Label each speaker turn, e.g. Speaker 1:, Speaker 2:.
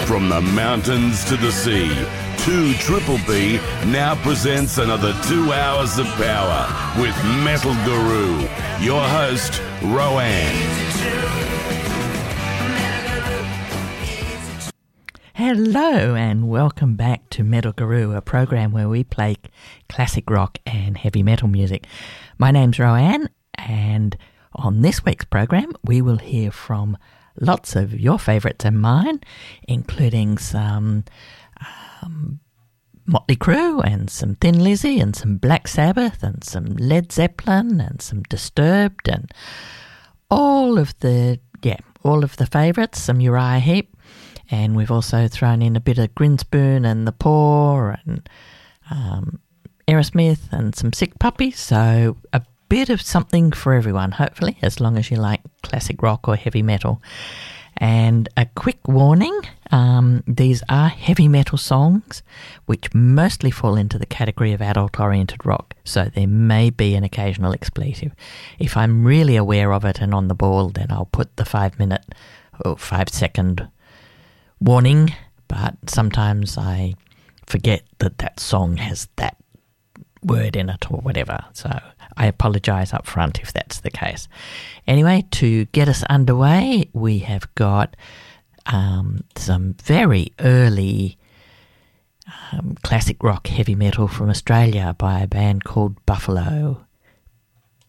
Speaker 1: From the mountains to the sea, 2 Triple B now presents another 2 hours of power with Metal Guru. Your host, Rowan.
Speaker 2: Hello and welcome back to Metal Guru, a program where we play classic rock and heavy metal music. My name's Rowan, and on this week's program we will hear from lots of your favourites and mine, including some Motley Crue and some Thin Lizzy and some Black Sabbath and some Led Zeppelin and some Disturbed and all of the favourites, some Uriah Heep. And we've also thrown in a bit of Grinspoon and The Poor and Aerosmith and some Sick Puppies. So a bit of something for everyone, hopefully, as long as you like classic rock or heavy metal. And a quick warning, these are heavy metal songs which mostly fall into the category of adult-oriented rock. So there may be an occasional expletive. If I'm really aware of it and on the ball, then I'll put the 5-minute or 5-second warning, but sometimes I forget that song has that word in it or whatever, so I apologise up front if that's the case. Anyway, to get us underway, we have got some very early classic rock heavy metal from Australia by a band called Buffalo.